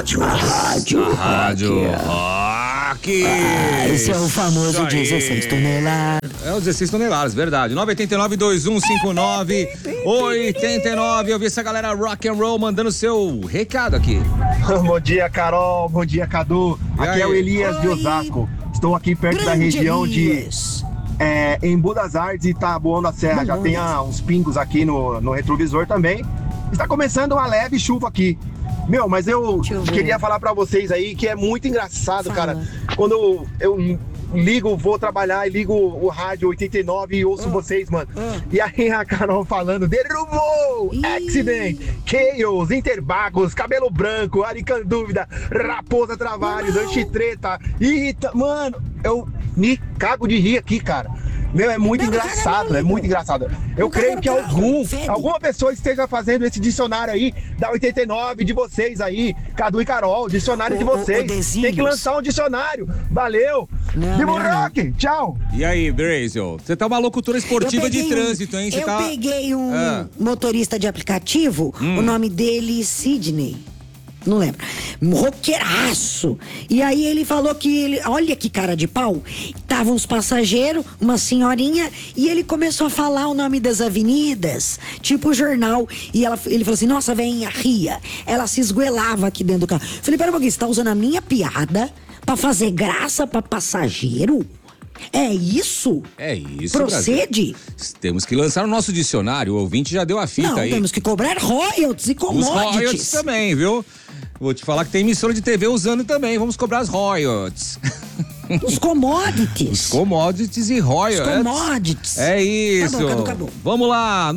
rádio. Rádio Rock. Esse é o famoso 16 toneladas. É os 16 toneladas, verdade. 989-2159-89. Eu vi essa galera rock and roll mandando seu recado aqui. Bom dia, Carol. Bom dia, Cadu. Aqui é o Elias de Osasco. Estou aqui perto da região de Embu das Artes e Taboão da Serra. Já tem uns pingos aqui no retrovisor também. Está começando uma leve chuva aqui. Meu, mas eu queria falar pra vocês aí que é muito engraçado, cara. Quando eu ligo, vou trabalhar e ligo o rádio 89 e ouço vocês, mano. E aí a Carol falando, derrubou, Accident, Chaos, Interbagos, Cabelo Branco, Aricandúvida, Raposa Travares, Anchitreta, irrita... Mano, eu me cago de rir aqui, cara. Meu, é muito engraçado, é muito engraçado. Eu creio que alguma pessoa esteja fazendo esse dicionário aí, da 89, de vocês aí, Cadu e Carol, dicionário de vocês. Tem que lançar um dicionário. Valeu. Viva o rock, tchau. E aí, Brazel, você tá uma locutora esportiva de trânsito, hein? Eu peguei um motorista de aplicativo, o nome dele Sidney. Não lembro. Roqueiraço. E aí ele falou que olha que cara de pau. Estavam uns passageiros, uma senhorinha, e ele começou a falar o nome das avenidas, tipo o jornal. E ele falou assim: nossa, velhinha ria. Ela se esgoelava aqui dentro do carro. Falei, pera um pouquinho, você tá usando a minha piada pra fazer graça pra passageiro? É isso? É isso, Procede? Brasil. Temos que lançar o nosso dicionário. O ouvinte já deu a fita aí. Não, temos que cobrar royalties e commodities. Os royalties também, viu? Vou te falar que tem emissora de TV usando também. Vamos cobrar as royalties. Os commodities. Os commodities e royalties. Os commodities. É isso. Acabou. Vamos lá,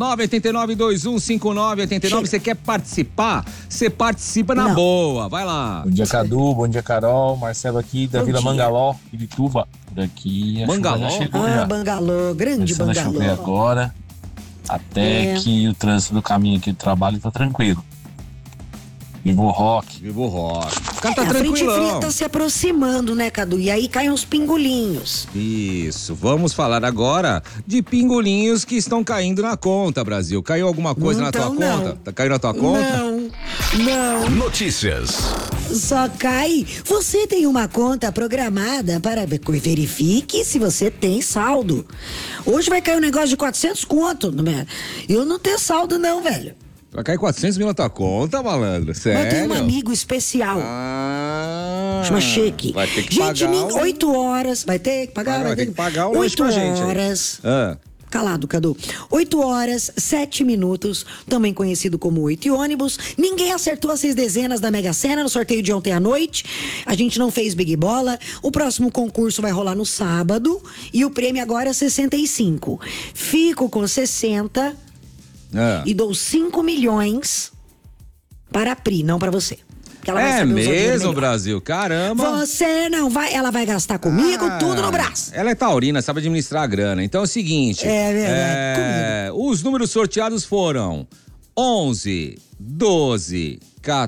989-2159-89. Você quer participar? Você participa na boa. Vai lá. Bom dia, Cadu. Bom dia, Carol. Marcelo aqui da Vila Mangaló, Pirituba. Daqui a Mangaló? Bangalô. Grande Bangalô. Começando a chover agora. Até que o trânsito do caminho aqui do trabalho tá tranquilo. Viva o rock. Viva o rock. O cara tá a tranquilão. Frente fria tá se aproximando, né, Cadu? E aí caem uns pingolinhos. Isso. Vamos falar agora de pingolinhos que estão caindo na conta, Brasil. Caiu alguma coisa na tua conta? Tá caindo na tua conta? Não. Notícias. Só cai. Você tem uma conta programada para verifique se você tem saldo. Hoje vai cair um negócio de 400 conto. Eu não tenho saldo não, velho. Vai cair 400 mil na tua conta, malandro? Sério? Eu tenho um amigo especial. Chama Cheque. Vai ter que gente, pagar. 8 horas. Vai ter que pagar? Vai ter que pagar o lanche pra gente. 8 horas. Calado, Cadu. 8 horas, 7 minutos, também conhecido como 8 e ônibus. Ninguém acertou as 6 dezenas da Mega Sena no sorteio de ontem à noite. A gente não fez Big Bola. O próximo concurso vai rolar no sábado. E o prêmio agora é 65. Fico com 60 e dou 5 milhões para a Pri, não para você. É mesmo, Brasil? Caramba. Você não vai, ela vai gastar comigo tudo no braço. Ela é taurina, sabe administrar a grana. Então é o seguinte. É verdade. Os números sorteados foram 11, 12,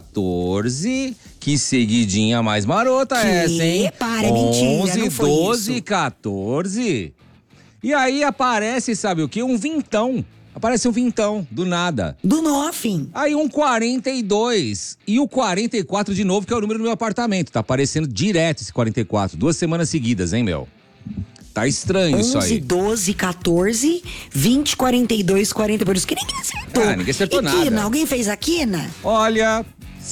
14, que seguidinha mais marota essa, hein? Para, é mentira, 11, não foi 12, isso. 14. E aí aparece, sabe o quê? Um vintão. Aparece um vintão, do nada. Do nothing. Aí um 42 e o 44 de novo, que é o número do meu apartamento. Tá aparecendo direto esse 44. 2 semanas seguidas, hein, meu? Tá estranho 11, isso aí. 12, 14, 20, 42, 40. Por isso que ninguém acertou. Ninguém acertou quina? nada. Alguém fez a quina? Olha,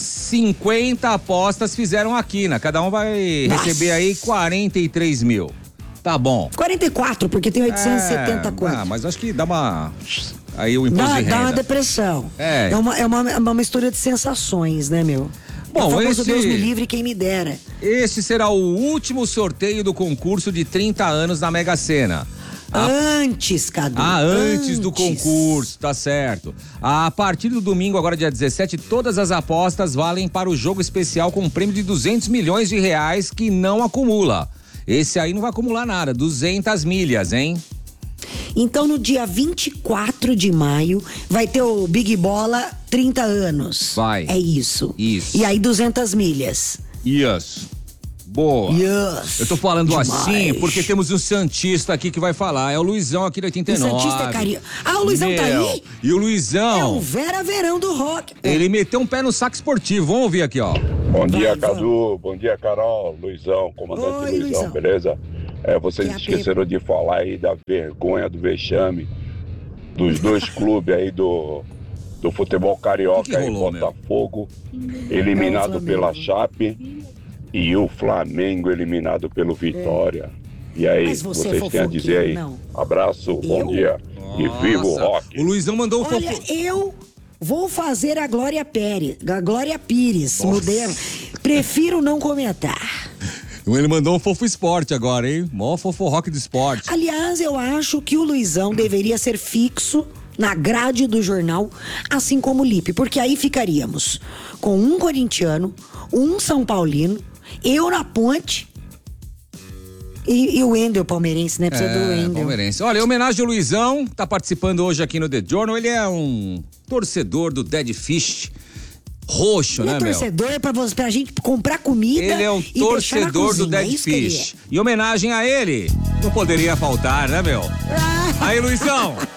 50 apostas fizeram a quina. Cada um vai receber aí 43 mil. Tá bom. 44, porque tem 874. Mas acho que dá uma... Aí o imposto de renda. Dá uma depressão. É uma mistura de sensações, né, meu? Bom, famoso Deus me livre, quem me dera. Esse será o último sorteio do concurso de 30 anos da Mega Sena. Antes, Cadu. Antes do concurso, tá certo. A partir do domingo, agora dia 17, todas as apostas valem para o jogo especial com um prêmio de 200 milhões de reais que não acumula. Esse aí não vai acumular nada, 200 milhas, hein? Então, no dia 24 de maio, vai ter o Big Bola 30 anos. Vai. É isso. Isso. E aí, 200 milhas. Isso. Boa. Yes. Eu tô falando Demais. assim porque temos um santista aqui que vai falar. É o Luizão aqui da 89. O santista é carinho. O Luizão tá aí? E o Luizão... É o Vera Verão do rock. Ele meteu um pé no saco esportivo. Vamos ouvir aqui, ó. Bom dia, Cadu. Bom dia, Carol. Luizão, comandante Luizão, beleza? Vocês esqueceram de falar aí da vergonha, do vexame dos dois clubes aí do futebol carioca aí, Botafogo, eliminado pela Chape, e o Flamengo eliminado pelo Vitória. E aí, vocês têm a dizer aí? Não. Abraço, bom dia e viva o rock. O Luizão mandou um Olha, eu vou fazer a Glória Pires. Mudei. Prefiro não comentar. Ele mandou um fofo esporte agora, hein? Mó fofo rock do esporte. Aliás, eu acho que o Luizão deveria ser fixo na grade do jornal, assim como o Lipe, porque aí ficaríamos com um corintiano, um São Paulino, eu na ponte e o Wendel palmeirense, né? Precisa do Wendel. Palmeirense. Olha, em homenagem ao Luizão, tá participando hoje aqui no The Journal. Ele é um torcedor do Dead Fish. Roxo, né, meu? Torcedor é pra gente comprar comida. Ele é um torcedor do Dead Fish. Em homenagem a ele, não poderia faltar, né, meu? Aí, Luizão,